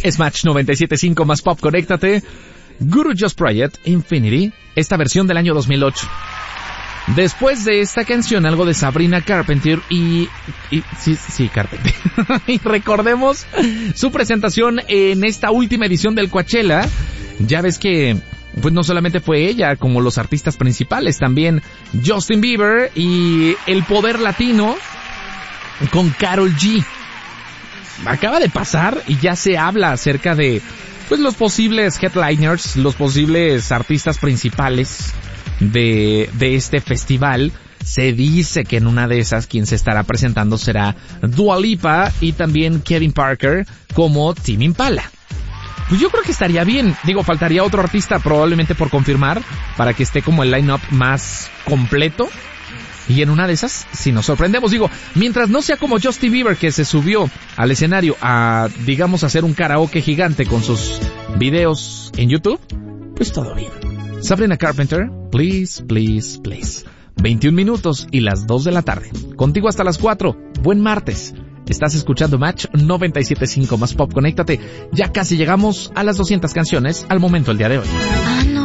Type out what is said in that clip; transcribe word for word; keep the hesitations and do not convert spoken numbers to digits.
Es Match noventa y siete punto cinco más pop, conéctate. Guru Just Project, Infinity, esta versión del año dos mil ocho. Después de esta canción, algo de Sabrina Carpenter y... y sí, sí, Carpenter. Y recordemos su presentación en esta última edición del Coachella. Ya ves que, pues no solamente fue ella como los artistas principales, también Justin Bieber y el poder latino con Karol G. Acaba de pasar y ya se habla acerca de, pues, los posibles headliners, los posibles artistas principales de, de este festival. Se dice que en una de esas quien se estará presentando será Dua Lipa y también Kevin Parker como Tame Impala. Pues yo creo que estaría bien. Digo, faltaría otro artista probablemente por confirmar para que esté como el line-up más completo. Y en una de esas, si nos sorprendemos, digo, mientras no sea como Justin Bieber, que se subió al escenario a, digamos, hacer un karaoke gigante con sus videos en YouTube, pues todo bien. Sabrina Carpenter, Please, Please, Please. veintiún minutos y las dos de la tarde. Contigo hasta las cuatro. Buen martes. Estás escuchando Match noventa y siete punto cinco más pop. Conéctate. Ya casi llegamos a las doscientas canciones al momento el día de hoy.